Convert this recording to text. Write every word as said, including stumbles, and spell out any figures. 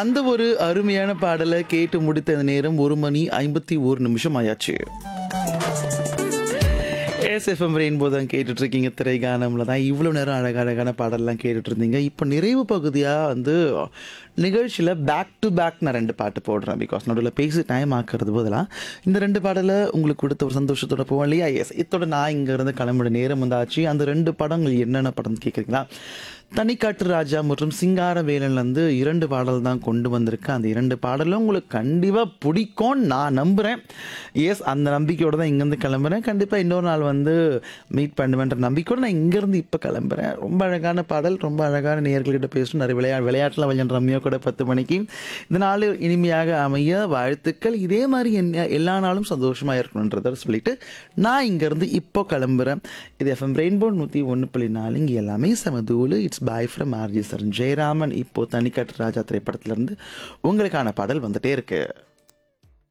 அந்த ஒரு அருமையான பாடலை கேட்டு முடித்த நேரம் ஒரு மணி ஐம்பத்தி ஒரு நிமிஷம் ஆயாச்சு. எஸ்எஃப்எம் ரெயின்போ தான் கேட்டுட்டு இருக்கீங்க. திரைகானம்ல தான் இவ்வளோ நேரம் அழக அழகான பாடல்லாம் கேட்டுட்டு இருந்தீங்க. இப்போ நிறைவு பகுதியாக வந்து நிகழ்ச்சியில் பேக் டு பேக் நான் ரெண்டு பாட்டு போடுறேன். பிகாஸ் நடுவில் பேசி டைம் ஆக்குறது போதெல்லாம் இந்த ரெண்டு பாடலை உங்களுக்கு கொடுத்த ஒரு சந்தோஷத்தோட போவோம் இல்லையா? எஸ், இதோட நான் இங்கேருந்து கிளம்பிட நேரம் வந்தாச்சு. அந்த ரெண்டு படங்கள் என்னென்ன படம்னு கேட்குறீங்களா? தனிக்காட்டு ராஜா மற்றும் சிங்காரவேலன்லேருந்து இரண்டு பாடல் தான் கொண்டு வந்திருக்கேன். அந்த இரண்டு பாடலும் உங்களுக்கு கண்டிப்பாக பிடிக்கும்னு நான் நம்புகிறேன். எஸ், அந்த நம்பிக்கையோடு தான் இங்கேருந்து கிளம்புறேன். கண்டிப்பாக இன்னொரு நாள் வந்து மீட் பண்ணுவேன்ற நம்பிக்கையோடு நான் இங்கேருந்து இப்போ கிளம்புறேன். ரொம்ப அழகான பாடல், ரொம்ப அழகான நேயர்கள்கிட்ட பேசணும். நிறைய விளையா விளையாட்டில் விளையாடுற ரம்யா கூட பத்து மணிக்கு இந்த நாள் இனிமையாக அமைய வாழ்த்துக்கள். இதே மாதிரி என்ன எல்லா நாளும் சந்தோஷமாக இருக்கணுன்றத சொல்லிட்டு நான் இங்கேருந்து இப்போ கிளம்புறேன். இது எஃப்எம் ரெயின்போ நூற்றி ஒன்று புள்ளி நாலு. இங்கே எல்லாமே சமதூலு. இட்ஸ் பாய் ஃப்ரம் ஆர்ஜி சரண் ஜெயராமன். இப்போ தனிக்காட்டு ராஜா திரைப்படத்திலிருந்து உங்களுக்கான பாடல் வந்துட்டே இருக்கு.